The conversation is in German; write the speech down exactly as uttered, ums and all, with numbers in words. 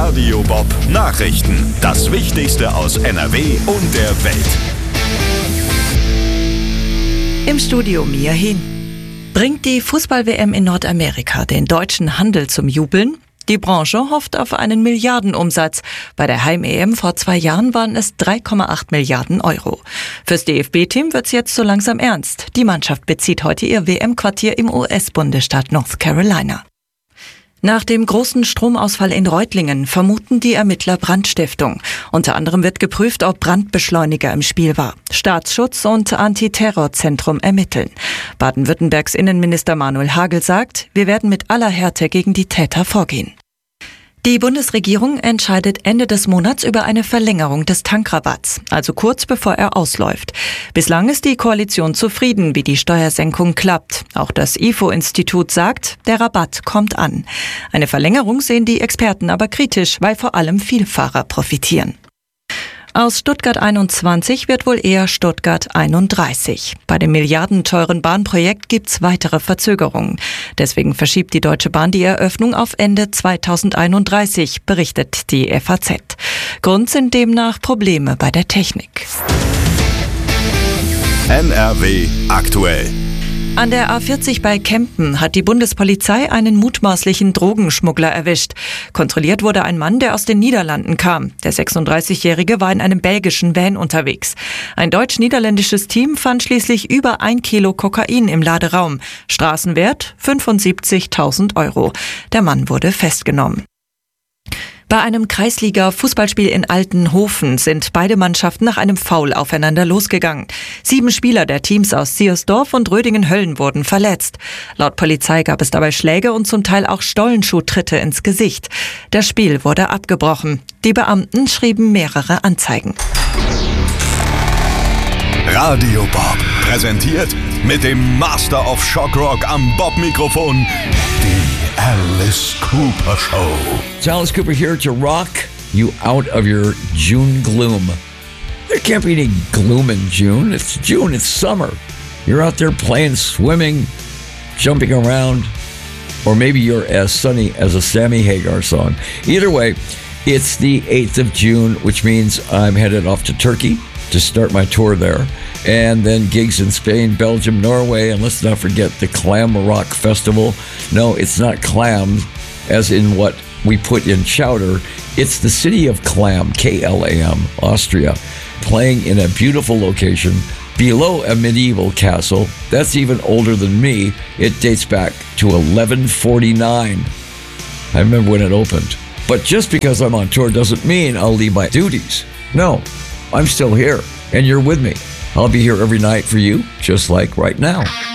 Radio Bob Nachrichten. Das Wichtigste aus N R W und der Welt. Im Studio Mia Hin. Bringt die Fußball-W M in Nordamerika den deutschen Handel zum Jubeln? Die Branche hofft auf einen Milliardenumsatz. Bei der Heim-E M vor zwei Jahren waren es drei Komma acht Milliarden Euro. Fürs D F B-Team wird's jetzt so langsam ernst. Die Mannschaft bezieht heute ihr W M-Quartier im U S-Bundesstaat North Carolina. Nach dem großen Stromausfall in Reutlingen vermuten die Ermittler Brandstiftung. Unter anderem wird geprüft, ob Brandbeschleuniger im Spiel war. Staatsschutz und Antiterrorzentrum ermitteln. Baden-Württembergs Innenminister Manuel Hagel sagt, wir werden mit aller Härte gegen die Täter vorgehen. Die Bundesregierung entscheidet Ende des Monats über eine Verlängerung des Tankrabatts, also kurz bevor er ausläuft. Bislang ist die Koalition zufrieden, wie die Steuersenkung klappt. Auch das I F O-Institut sagt, der Rabatt kommt an. Eine Verlängerung sehen die Experten aber kritisch, weil vor allem Vielfahrer profitieren. Aus Stuttgart einundzwanzig wird wohl eher Stuttgart einunddreißig. Bei dem milliardenteuren Bahnprojekt gibt's weitere Verzögerungen. Deswegen verschiebt die Deutsche Bahn die Eröffnung auf Ende zweitausendeinunddreißig, berichtet die F A Z. Grund sind demnach Probleme bei der Technik. N R W aktuell. An der A vierzig bei Kempen hat die Bundespolizei einen mutmaßlichen Drogenschmuggler erwischt. Kontrolliert wurde ein Mann, der aus den Niederlanden kam. Der sechsunddreißigjährige war in einem belgischen Van unterwegs. Ein deutsch-niederländisches Team fand schließlich über ein Kilo Kokain im Laderaum. Straßenwert fünfundsiebzigtausend Euro. Der Mann wurde festgenommen. Bei einem Kreisliga-Fußballspiel in Altenhofen sind beide Mannschaften nach einem Foul aufeinander losgegangen. Sieben Spieler der Teams aus Siersdorf und Rödingen-Hölln wurden verletzt. Laut Polizei gab es dabei Schläge und zum Teil auch Stollenschuhtritte ins Gesicht. Das Spiel wurde abgebrochen. Die Beamten schrieben mehrere Anzeigen. Radio Bob präsentiert mit dem Master of Shock Rock am Bob-Mikrofon die Alice Cooper Show. It's Alice Cooper here to rock you out of your June gloom. There can't be any gloom in June. It's June, it's summer. You're out there playing, swimming, jumping around, or maybe you're as sunny as a Sammy Hagar song. Either way, it's the eighth of June, which means I'm headed off to Turkey to start my tour there. And then gigs in Spain, Belgium, Norway, and let's not forget the Clam Rock Festival. No, it's not clams, as in what we put in chowder. It's the city of Clam, K L A M, Austria, playing in a beautiful location below a medieval castle. That's even older than me. It dates back to eleven forty-nine. I remember when it opened. But just because I'm on tour doesn't mean I'll leave my duties. No, I'm still here, and you're with me. I'll be here every night for you, just like right now.